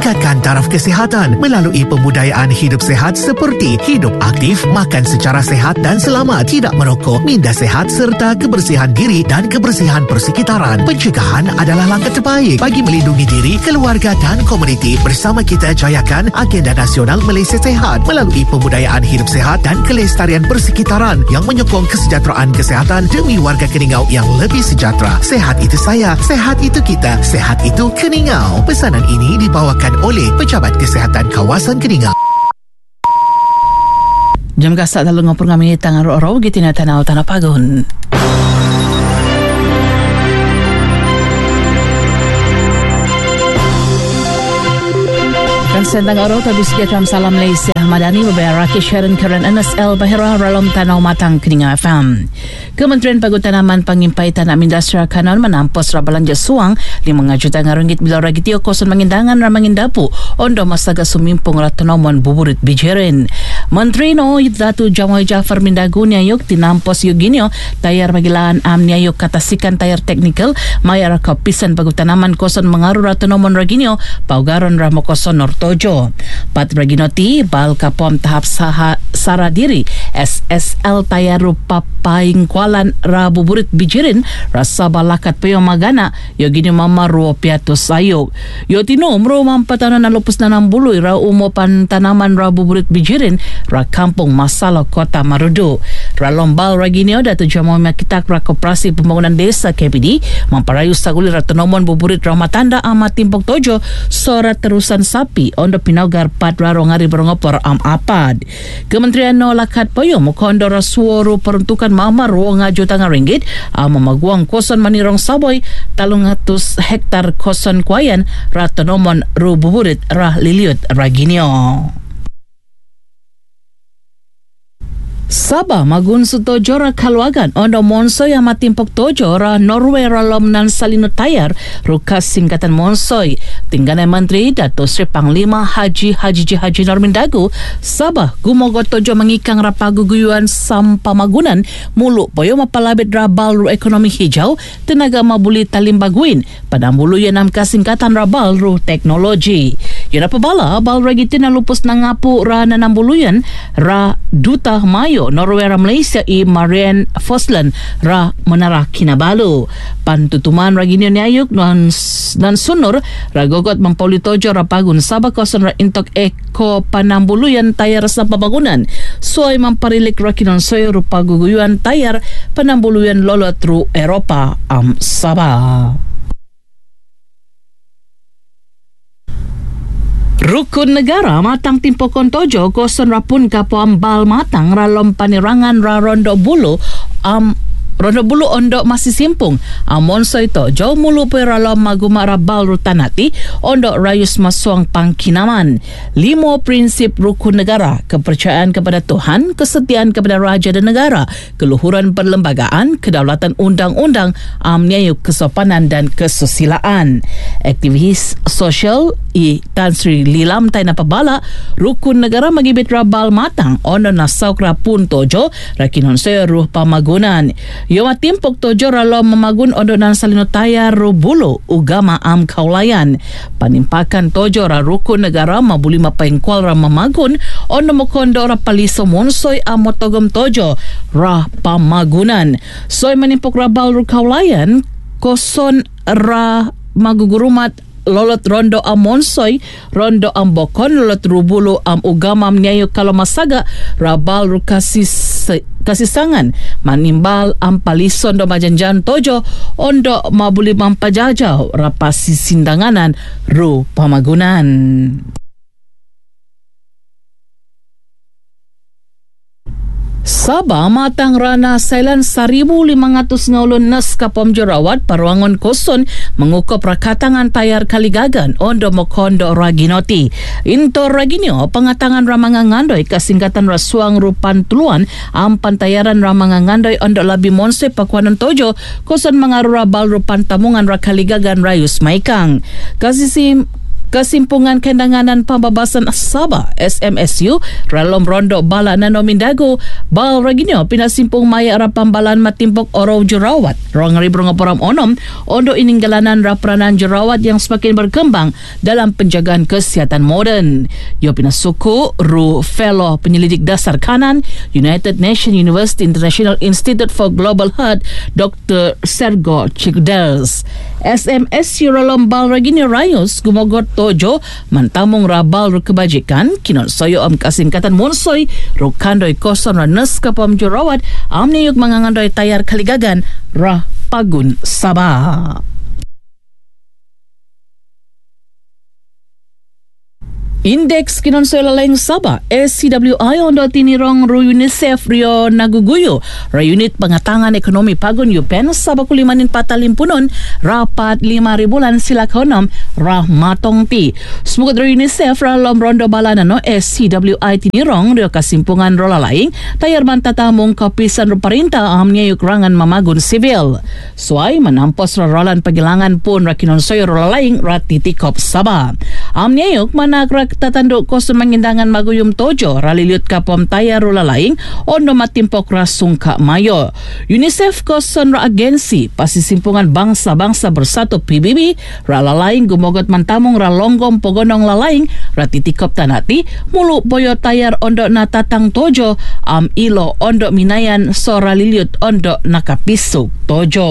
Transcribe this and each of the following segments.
tingkatkan taraf kesihatan melalui pembudayaan hidup sihat seperti hidup aktif, makan secara sihat dan selamat, tidak merokok, minda sihat serta kebersihan diri dan kebersihan persekitaran. Pencegahan adalah langkah terbaik bagi melindungi diri, keluarga dan komuniti. Bersama kita jayakan agenda nasional Malaysia Sihat melalui pembudayaan hidup sihat dan kelestarian persekitaran yang menyokong kesejahteraan kesihatan demi warga Keningau yang lebih sejahtera. Sehat itu saya, sehat itu kita, sehat itu Keningau. Pesanan ini dibawakan oleh Pejabat Kesihatan Kawasan Keningau. Jam gasak dalam ngopur kami tangan ro-ro gitina tanau tanah pagun. Sentang araw tabi sejahtera salam Malaysia Madani beberapa Rakesh Sharon Karen NSL Bahira Ralam Tanau Matang Keningau FM. Kementerian Pagutanaman Pangimpai Tanam Industri Kanan menampos belanja suang RM5 juta bila ragitio koson mengindangan ramangin dapu ondo masaga sumimpung ratonomon buburit bijerin. Menteri no Datu Jamoy Jafar Mindagu niayok tinampos yuginyo tayar magilaan niayok katasikan tayar teknikal mayar kapisan pagutanaman koson mengaru ratonomon raginyo paugaron ramo koson norto Pat Braginoti bal kapom tahap saradiri SSL tayaru papaing kualan rabuburit bijirin rasa balakat payo magana yo gini mama ruo piato sayog yo tinom ro mampatanan na lupus na nambuluy ra umopan tanaman rabuburit bijirin ra kampung Masalo Kota Marudu ra lombal ra ginio datu jamo makitak ra koperasi pembangunan desa KPD mamparayu saguli ra tonomon buburit ra matanda amat timpok tojo sorat terusan sapi ondo pinaugar padraro ngari berongopor apad. Kementerian no lakat poyo mukondo rasuoro peruntukan mamar RM5 ringgit mamaguang koson manirong saboy 300 hektar koson kwayan ratonomon rububurit rah liliut raginyo. Sabah magun sutojo ra kalwagan ondo monsoy amatimpok tojo ra Norway ra lomnan salino tayar rukas singkatan monsoy tingganay Menteri Dato Sri Panglima Haji Normindagu Sabah gumogot tojo mengikang ra paguguyuan sampamagunan mulu poyo mapalabit ra balru ekonomi hijau tenaga mabuli talimbaguin padambuluyan am kasingkatan ra balru teknologi yun apabala balru gitin na lupos na ngapu ra nanambuluyan ra duta mayo Norway ra Malaysia Marianne Foslan ra menara Kinabalu pantutuman ra ginyo niayok nan sunur ra gogot mampolitojo ra pagun Sabah koson ra intok eko panambuluyan tayar sa pambangunan soy mamparilik ra kinonsoy ru paguguyuan tayar panambuluyan lolot ru Eropa Sabah. Rukun negara matang timpokon tojo koson rapun kapuam bal matang ralom panirangan ra rondo bulu ondo masih simpung monso ito jauh mulu peralom magumara bal rutanati ondo rayus masuang pangkinaman 5 prinsip rukun negara: kepercayaan kepada Tuhan, kesetiaan kepada raja dan negara, keluhuran perlembagaan, kedaulatan undang-undang, niayuk kesopanan dan kesusilaan. Aktivis sosial Tan Sri Lilam Taina Pabala rukun negara magibit rabal matang ondo nasauk rapun tojo rakinon saya ruh pamagunan yo matimpok tojo ralo mamagun ondo nan salino tayar bulu ugama kaulayan panimpakan tojo ra rukun negara mabuli mapaingkwal ra mamagun ondo mokondo ra paliso monsoy amotogom tojo ra pamagunan soy manimpok rabal ru kaulayan koson ra magugurumat lolot rondo monsoy, rondo bokon, lolot rubulu ugama niayo kalomasaga, rabal ru kasisangan, manimbal palison do majanjan tojo, ondo mabuli mampajajaw, rapasi sindanganan ru pamagunan. Sabah matang rana sailan 1,500 ngulun nas kapom jorawat paruangon koson mengukop rakatangan tayar kaligagan ondo mokondo raginoti. Into raginyo pangatangan ramanga ngandoy kasingkatan rasuang rupan tuluan pantayaran ramanga ngandoy ondo labi monse pakuanon tojo koson mangarura bal rupan tamungan rakaligagan rayus maikang. Kesimpungan Kendanganan Pambabasan Sabah SMSU Ralom Rondo Bala Nano Mindago Bal Raginyo pinasimpung maya rapambalan matimpok oro jerawat rong ribrong oporam onom ondo ininggalanan rapranan jerawat yang semakin berkembang dalam penjagaan kesihatan moden. Yo pinasuku Ru Fellow Penyelidik Dasar Kanan United Nations University International Institute for Global Health Dr. Sergo Chigdels. SMSU Ralom Bal Raginyo Rayos gumogot tojo mantamong rabal ro kebajikan kinon soyo am kasingkatan monsoy ro kandoy koson ra nes kapam jerawat am niyog mangangandoy tayar kaligagan ra pagun Sabah. Indeks kinonsoy lalayng Sabah SCWI ondo tinirong ro UNICEF rio naguguyo ra unit pangatangan ekonomi pagun yupen Sabah kulimanin patalimpunon rapat 5 bulan sila konom ra matong ti. Sumugod ro UNICEF ra lom rondo balana no SCWI tinirong rio kasimpungan ro lalayng tayar man tatamong kapisan ro parinta am niya yukrangan mamagun sibil. Suay manampos ra rolan pagilangan pun ra kinonsoy ro lalayng ra titikop Sabah. Am niya yuk manak tatandok ko sa mangindangan maguyum tojo ralilyot ka pamtaya rulalaing o no matimpok rasung ka mayo. UNICEF ko sa agency pasisimpungan bangsa-bangsa bersato PBB ralalaing gumogot mantamong ralonggom pogonong lalaing ratitikop tanati mulu boyo tayar ondo natatang tojo am ilo ondo minayan so ralilyot ondo nakapisok tojo.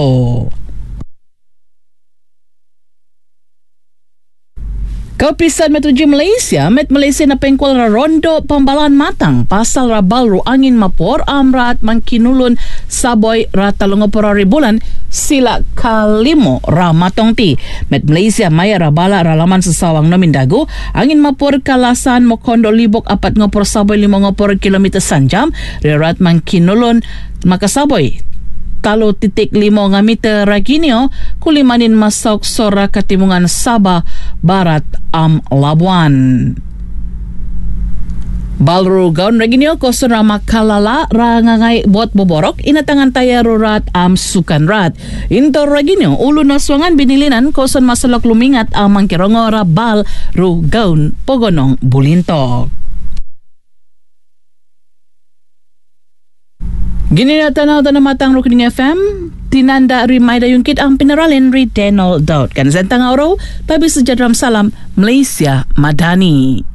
Kapisan Metro G Malaysia, Malaysia na pengkwal ra rondo pambalan matang pasal rabal ro angin mapor amrat mangkinulon saboy ra 30 bulan sila kalimo ra matong ti. Malaysia maya ra bala ra laman sa sawang no Mindago angin mapor kalasan mo kondo libok 4 saboy 5 kilometer sanjam rerat mangkinulon makasaboy 3.5 nga meter raginyo kulimanin masok sora katimungan Sabah Barat am Labuan. Balro gaon raginyo koson ra makalala ra ngangay bot boborok inatangan taya rurat am sukanrat. Intor raginyo ulo na swangan binilinan koson masalok lumingat ang mangkirongo ra bal ru gaon pogonong bulintok. Gininatanaw na matang Rukining FM, tinanda rimay yung kit ang pinaralin ri Denol Daud. Kanzentang araw, tabi sa Jadram Salam, Malaysia, Madani.